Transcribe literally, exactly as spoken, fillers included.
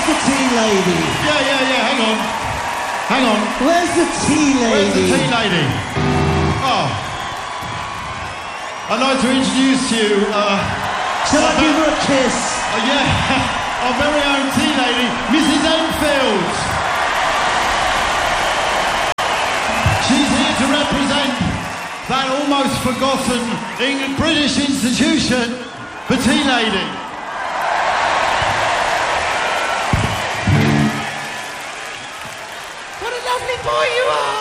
the tea lady? Yeah, yeah, yeah, hang on. Hang on. Where's the tea lady? Where's the tea lady? Oh. I'd like to introduce to you, uh... Shall I give her a kiss? Uh, yeah, our very own tea lady, Missus Enfield. She's here to represent that almost forgotten English British institution, the tea lady. What a lovely boy you are!